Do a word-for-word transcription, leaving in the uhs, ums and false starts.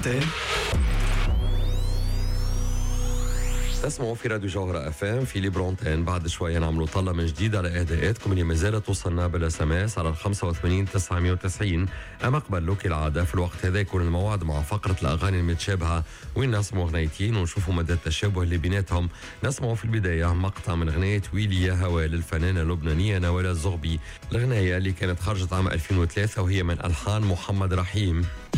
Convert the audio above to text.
برونتين. تسمعوا في راديو جوهرة اف ام في ليبرونتين. بعد شوي نعملوا طلة من جديد على اهداءاتكم اللي ما زالت توصلنا بالاس ام اس على ال خمسة وثمانين تسعمية وتسعين. اما قبل لو كالعادة في الوقت هذا يكون الموعد مع فقرة الاغاني المتشابهة وين نسمعوا اغنيتين ونشوفوا مدى التشابه اللي بيناتهم. نسمعوا في البداية مقطع من اغنية ويلي يا هوا للفنانة اللبنانية نوال الزغبي. الاغنية اللي كانت خرجت عام ألفين وثلاثة وهي من الحان محمد رحيم.